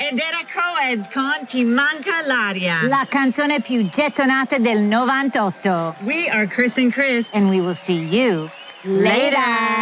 Ed era Coeds con Ti manca l'aria. La canzone più gettonata del 98. We are Chris and Chris. And we will see you Later.